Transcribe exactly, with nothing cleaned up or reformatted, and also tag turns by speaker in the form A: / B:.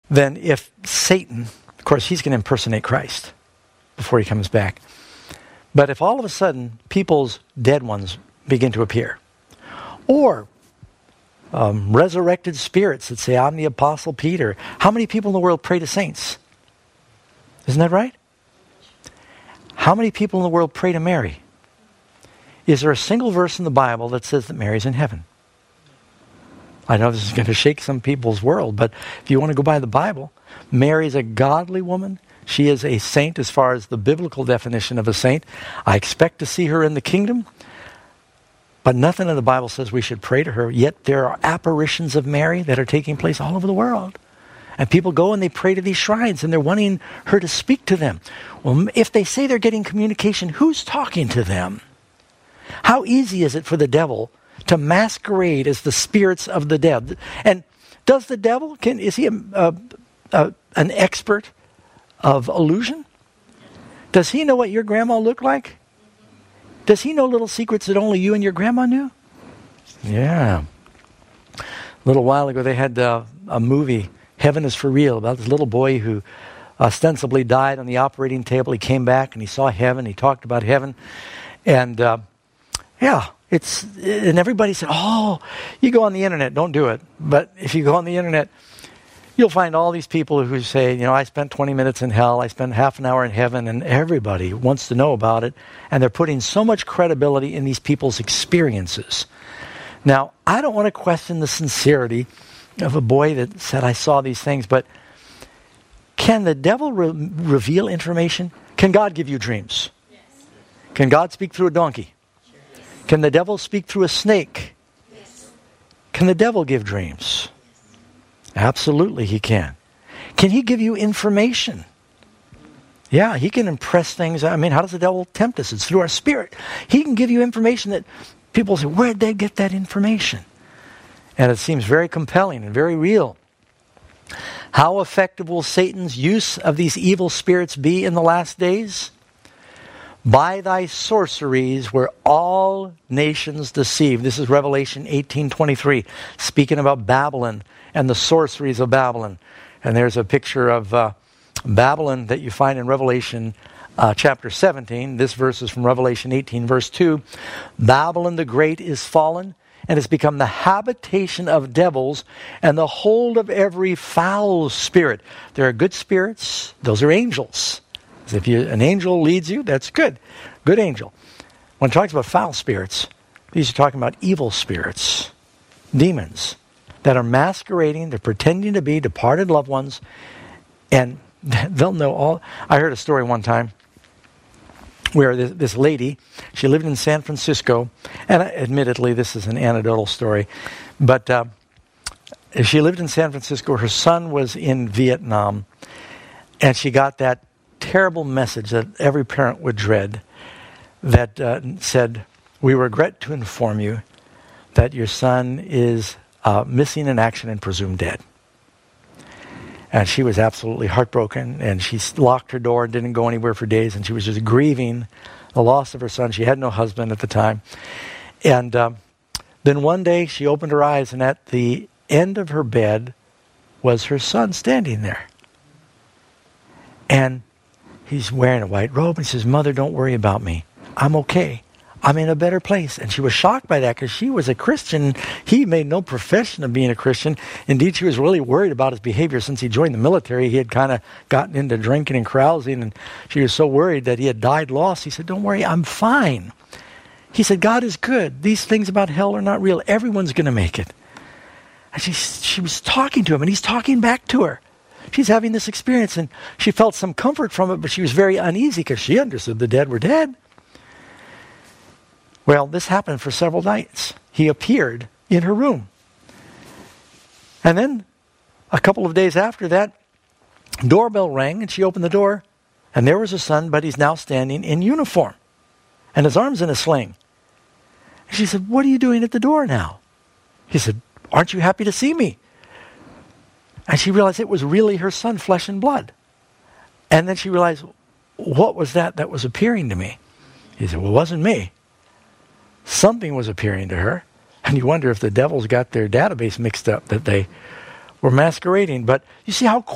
A: than if Satan, of course, he's going to impersonate Christ before he comes back. But if all of a sudden people's dead ones begin to appear, or um, resurrected spirits that say, I'm the Apostle Peter. How many people in the world pray to saints? Isn't that right? How many people in the world pray to Mary? Is there a single verse in the Bible that says that Mary's in heaven? I know this is going to shake some people's world, but if you want to go by the Bible, Mary's a godly woman. She is a saint as far as the biblical definition of a saint. I expect to see her in the kingdom, but nothing in the Bible says we should pray to her. Yet there are apparitions of Mary that are taking place all over the world. And people go and they pray to these shrines and they're wanting her to speak to them. Well, if they say they're getting communication, who's talking to them? How easy is it for the devil to masquerade as the spirits of the dead? And does the devil, can is he a, a, a, an expert of illusion? Does he know what your grandma looked like? Does he know little secrets that only you and your grandma knew? Yeah. A little while ago they had uh, a movie, Heaven is for Real, about this little boy who ostensibly died on the operating table. He came back and he saw heaven. He talked about heaven. And uh, yeah, it's, and everybody said, oh, you go on the internet, don't do it. But if you go on the internet, you'll find all these people who say, you know, I spent twenty minutes in hell, I spent half an hour in heaven, and everybody wants to know about it. And they're putting so much credibility in these people's experiences. Now, I don't want to question the sincerity of a boy that said, I saw these things, but can the devil re- reveal information? Can God give you dreams? Yes. Can God speak through a donkey? Yes. Can the devil speak through a snake? Yes. Can the devil give dreams? Absolutely he can. Can he give you information? Yeah, he can impress things. I mean, how does the devil tempt us? It's through our spirit. He can give you information that people say, where'd they get that information? And it seems very compelling and very real. How effective will Satan's use of these evil spirits be in the last days? By thy sorceries were all nations deceived. This is Revelation eighteen twenty-three, speaking about Babylon and the sorceries of Babylon. And there's a picture of uh, Babylon that you find in Revelation uh, chapter seventeen. This verse is from Revelation eighteen, verse two. Babylon the Great is fallen, and has become the habitation of devils and the hold of every foul spirit. There are good spirits. Those are angels. If you, an angel leads you, that's good. Good angel. When it talks about foul spirits, these are talking about evil spirits, demons, that are masquerading, they're pretending to be departed loved ones, and they'll know all. I heard a story one time where this, this lady, she lived in San Francisco, and admittedly this is an anecdotal story, but uh, she lived in San Francisco. Her son was in Vietnam, and she got that terrible message that every parent would dread that uh, said, we regret to inform you that your son is uh, missing in action and presumed dead. And she was absolutely heartbroken, and she locked her door and didn't go anywhere for days, and she was just grieving the loss of her son. She had no husband at the time. And uh, then one day she opened her eyes, and at the end of her bed was her son standing there. And he's wearing a white robe, and he says, Mother, don't worry about me. I'm okay. I'm in a better place. And she was shocked by that because she was a Christian. He made no profession of being a Christian. Indeed, she was really worried about his behavior since he joined the military. He had kind of gotten into drinking and carousing, and she was so worried that he had died lost. He said, don't worry, I'm fine. He said, God is good. These things about hell are not real. Everyone's going to make it. And she, she was talking to him, and he's talking back to her. She's having this experience, and she felt some comfort from it, but she was very uneasy because she understood the dead were dead. Well, this happened for several nights. He appeared in her room. And then a couple of days after that, doorbell rang, and she opened the door, and there was her son, but he's now standing in uniform, and his arm's in a sling. And she said, what are you doing at the door now? He said, aren't you happy to see me? And she realized it was really her son, flesh and blood. And then she realized, what was that that was appearing to me? He said, well, it wasn't me. Something was appearing to her. And you wonder if the devil's got their database mixed up, that they were masquerading. But you see how